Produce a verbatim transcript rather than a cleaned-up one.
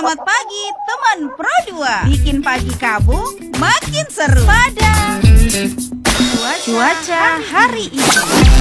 Selamat pagi teman Pro dua. Bikin pagi kamu makin seru pada cuaca hari ini.